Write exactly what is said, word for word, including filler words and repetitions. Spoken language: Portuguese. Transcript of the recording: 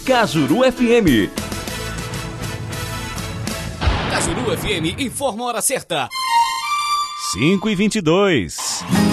Cajuru F M. Cajuru F M informa a hora certa. cinco e vinte e dois.